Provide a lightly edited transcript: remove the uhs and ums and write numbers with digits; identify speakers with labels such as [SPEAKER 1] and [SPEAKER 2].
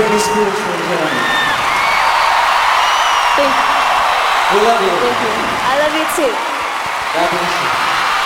[SPEAKER 1] Britney Spears for the Grammy.
[SPEAKER 2] Thank you.
[SPEAKER 1] We love you.
[SPEAKER 2] Thank you. I love you too.
[SPEAKER 1] God bless you.